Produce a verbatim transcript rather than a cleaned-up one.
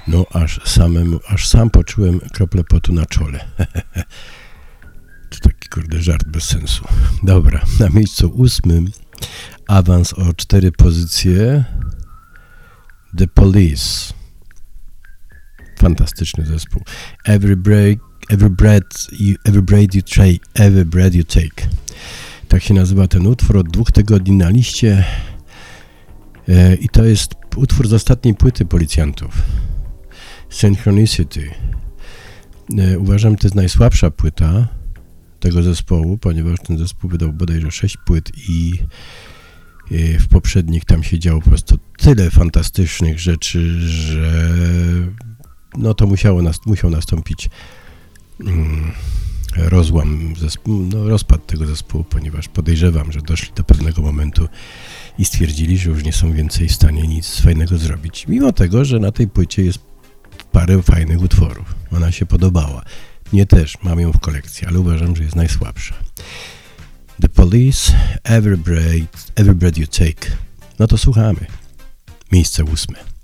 No aż samemu, aż sam poczułem kroplę potu na czole. To taki kurde żart bez sensu. Dobra, na miejscu ósmym awans o cztery pozycje The Police. Fantastyczny zespół. Every break, every breath you, every breath you take, every breath you take. Tak się nazywa ten utwór, od dwóch tygodni na liście. E, I to jest utwór z ostatniej płyty Policjantów. Synchronicity. E, uważam, że to jest najsłabsza płyta tego zespołu, ponieważ ten zespół wydał bodajże sześć płyt i e, w poprzednich tam się działo po prostu tyle fantastycznych rzeczy, że no to musiało nas, musiał nastąpić mm, rozłam, zespołu, no rozpad tego zespołu, ponieważ podejrzewam, że doszli do pewnego momentu i stwierdzili, że już nie są więcej w stanie nic fajnego zrobić. Mimo tego, że na tej płycie jest parę fajnych utworów. Ona się podobała. Mnie też, mam ją w kolekcji, ale uważam, że jest najsłabsza. The Police, Every Breath, Every Breath You Take. No to słuchamy. Miejsce ósme.